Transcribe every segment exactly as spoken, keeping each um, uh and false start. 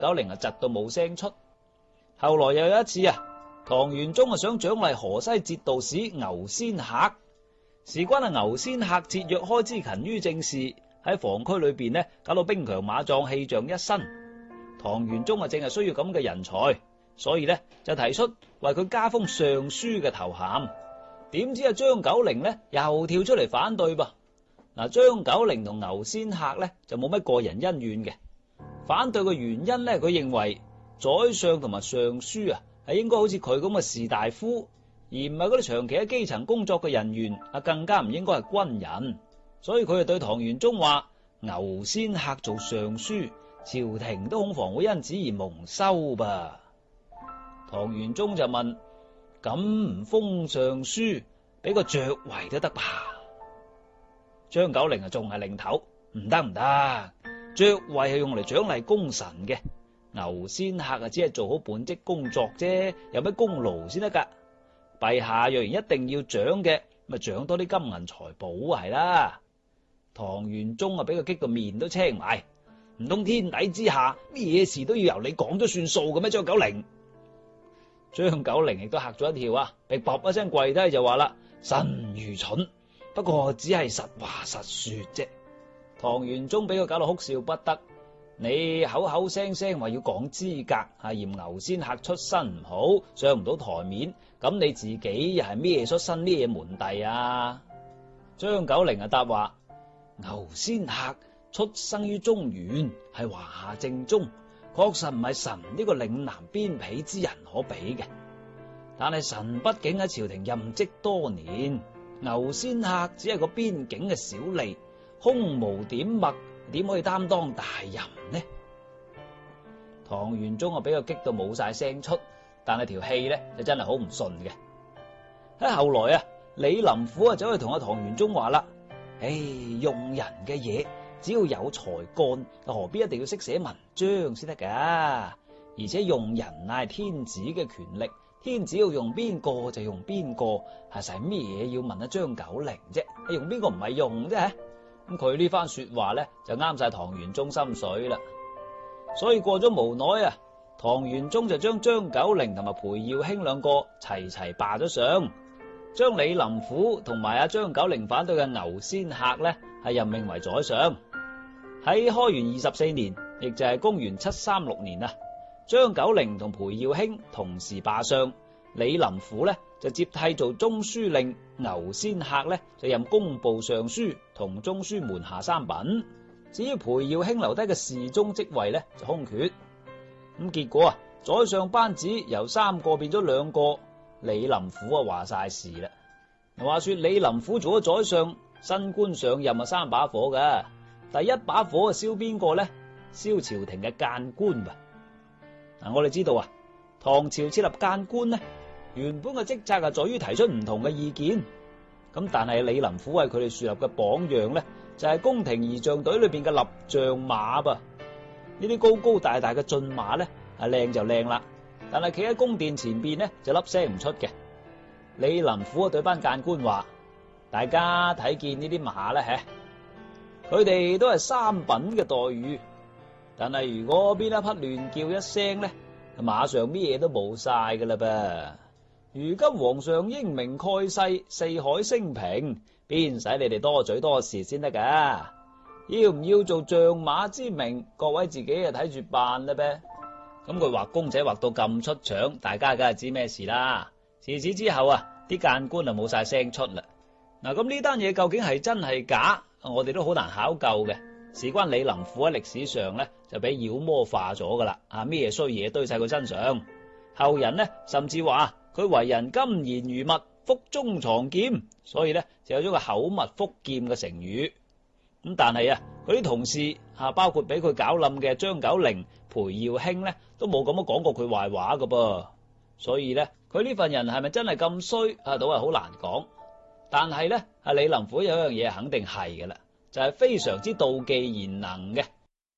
九齡啊窒到冇聲出。後來又有一次啊，唐玄宗啊想獎勵河西節度使牛仙客，事關啊牛仙客節約開支勤於政事，喺防區裏邊呢搞到兵強馬壯氣象一新。唐玄宗啊正係需要咁嘅人才，所以呢就提出為佢加封尚書嘅頭銜。點知啊張九齡呢又跳出嚟反對噃。嗱，張九齡同牛仙客呢就冇乜個人恩怨嘅，反對嘅原因呢，佢認為宰相同埋尚書啊係應該好似佢咁嘅士大夫，而唔係嗰啲長期喺基層工作嘅人員啊，更加唔應該係軍人。所以佢就對唐玄宗話：牛仙客做尚書，朝廷都恐防會因此而蒙羞噃。唐玄宗就問：咁唔封尚書，俾個爵位都得吧？張九齡啊仲係擰頭，唔得唔得，爵位係用嚟獎勵功臣嘅，牛仙客啊只係做好本職工作啫，有咩功勞先得噶？陛下若然一定要獎嘅，咪獎多啲金銀財寶係啦。唐玄宗啊俾佢激到面都青埋，唔通天底之下咩嘢事都要由你講咗算數嘅咩？張九齡，張九齡亦都嚇咗一跳啊，被卜一聲跪低就話啦：臣愚蠢。不過只係實話實說啫。唐玄宗俾佢搞到哭笑不得。你口口聲聲話要講資格，係嫌牛仙客出身唔好，上唔到台面，咁你自己又係咩出身咩門第啊？張九齡啊答話：牛仙客出生於中原，係華夏正宗，確實唔係臣呢個嶺南邊鄙之人可比嘅。但係臣畢竟喺朝廷任職多年。牛仙客只係個邊境嘅小吏，空無點墨，點可以擔當大任呢？唐玄宗啊俾佢激到冇晒聲出，但係條氣咧就真係好唔順嘅。喺後來啊，李林甫啊走去同阿唐玄宗話啦：唉，用人嘅嘢只要有才幹，何必一定要識寫文章先得噶？而且用人乃係天子嘅權力。天子要用邊個就用邊個，係使咩嘢要問阿張九齡啫？用邊個唔係用啫？咁佢呢番說話咧就啱晒唐玄宗心水啦。所以過咗無耐啊，唐玄宗就將張九齡同埋裴耀卿兩個齊齊罷咗相，將李林甫同埋阿張九齡反對嘅牛仙客咧係任命為宰相。喺開元二十四年，亦就係公元七三六年啊。張九齡同裴耀卿同時罷相，李林甫呢就接替做中書令，牛仙客呢就任工部尚書同中書門下三品。至於裴耀卿留低嘅侍中職位呢就空缺。咁結果啊，宰相班子由三個變咗兩個，李林甫啊話晒事啦。話說李林甫做咗宰相，新官上任啊三把火噶，第一把火啊燒邊個呢？燒朝廷嘅諫官吧。嗱，我哋知道啊，唐朝設立諫官呢，原本嘅職責係在於提出唔同嘅意見。咁但係李林甫為佢哋樹立嘅榜樣呢，就係宮廷儀仗隊裏邊嘅立將馬噃。呢啲高高大大嘅駿馬呢，係靚就靚啦，但係企喺宮殿前邊呢，就粒聲唔出嘅。李林甫啊對班諫官話：大家睇見呢啲馬呢，吓，佢哋都係三品嘅待遇。但係如果邊一匹亂叫一聲呢，馬上咩嘢都冇晒噶啦噃。如今皇上英明蓋世，四海升平，邊使你哋多嘴多舌先得噶？要唔要做象馬之名，各位自己啊睇住辦啦唄。咁佢畫公仔畫到咁出場，大家梗係知咩事啦。自此之後啊，啲諫官啊冇晒聲出啦。嗱，咁呢單嘢究竟係真係假，我哋都好難考究嘅。事關李林甫喺歷史上咧就俾妖魔化咗噶啦，啊咩衰嘢堆晒佢身上，後人呢甚至話佢為人金言如蜜，腹中藏劍，所以咧就有咗個口蜜腹劍嘅成語。咁但係啊，佢啲同事啊，包括俾佢搞冧嘅張九齡、裴耀卿咧，都冇咁樣講過佢壞話噶噃。所以咧，佢呢份人係咪真係咁衰啊？倒係好難講。但係咧，阿李林甫有一樣嘢肯定係噶啦。就係、是、非常之妒忌賢能嘅。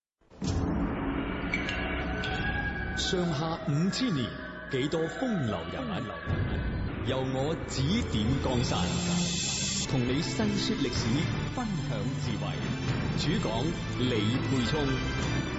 上下五千年，幾多風流人物，由我指點江山，同你細說歷史，分享智慧。主講李沛聰。